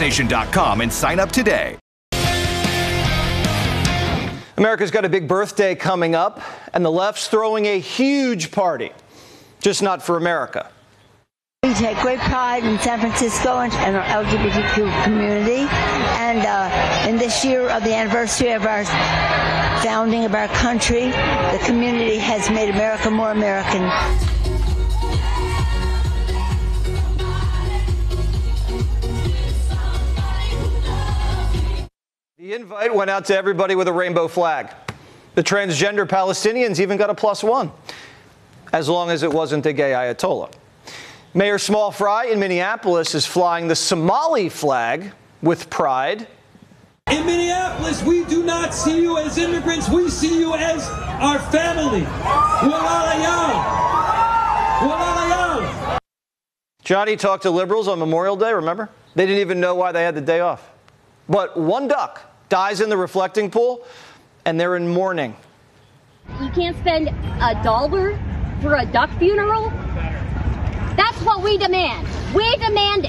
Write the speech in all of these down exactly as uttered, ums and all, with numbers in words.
nation dot com and sign up today. America's got a big birthday coming up, and the left's throwing a huge party. Just not for America. We take great pride in San Francisco and our L G B T Q community. And uh, in this year of the anniversary of our founding of our country, the community has made America more American. The invite went out to everybody with a rainbow flag. The transgender Palestinians even got a plus one, as long as it wasn't a gay Ayatollah. Mayor Small Fry in Minneapolis is flying the Somali flag with pride. In Minneapolis, we do not see you as immigrants. We see you as our family. Walalayam. Walalayam. Johnny talked to liberals on Memorial Day, remember? They didn't even know why they had the day off. But one duck dies in the reflecting pool, and they're in mourning. You can't spend a dollar for a duck funeral? That's what we demand. We demand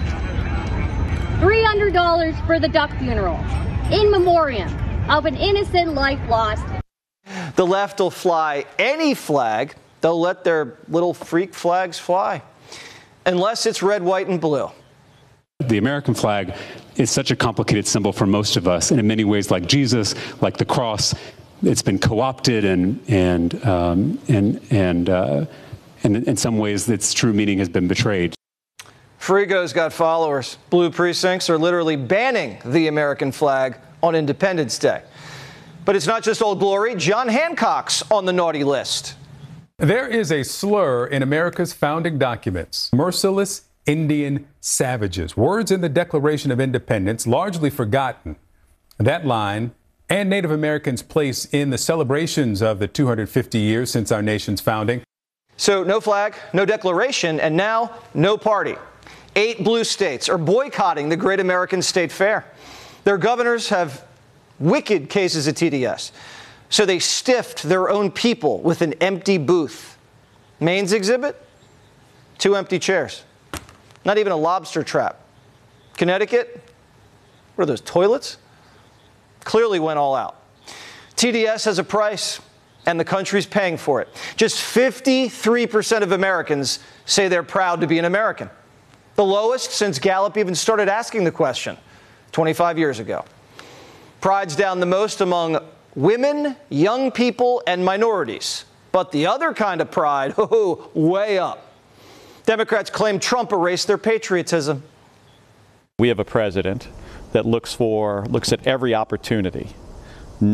it. three hundred dollars for the duck funeral, in memoriam of an innocent life lost. The left will fly any flag. They'll let their little freak flags fly, unless it's red, white, and blue. The American flag is such a complicated symbol for most of us, and in many ways, like Jesus, like the cross, it's been co-opted, and and um, and and uh, and in some ways, its true meaning has been betrayed. Frigo's got followers. Blue precincts are literally banning the American flag on Independence Day. But it's not just Old Glory. John Hancock's on the naughty list. There is a slur in America's founding documents: merciless Indian savages. Words in the Declaration of Independence largely forgotten. That line and Native Americans' place in the celebrations of the two hundred fifty years since our nation's founding. So no flag, no declaration, and now no party. Eight blue states are boycotting the Great American State Fair. Their governors have wicked cases of T D S, so they stiffed their own people with an empty booth. Maine's exhibit? Two empty chairs. Not even a lobster trap. Connecticut? What are those, toilets? Clearly went all out. T D S has a price, and the country's paying for it. Just fifty-three percent of Americans say they're proud to be an American. The lowest since Gallup even started asking the question twenty-five years ago. Pride's down the most among women, young people, and minorities. But the other kind of pride, oh, way up. Democrats claim Trump erased their patriotism. We have a president that looks for, looks at every opportunity